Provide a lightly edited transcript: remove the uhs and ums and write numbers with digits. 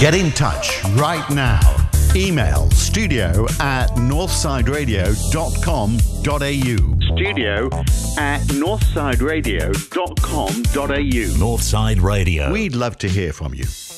Get in touch right now. Email studio@northsideradio.com.au. studio@northsideradio.com.au. Northside Radio. We'd love to hear from you.